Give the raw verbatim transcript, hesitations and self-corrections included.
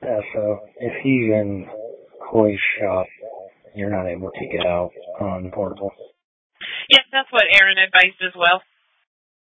Yeah, so if he's in Hoy's shop, you're not able to get out on portable. Yes, that's what Aaron advised as well.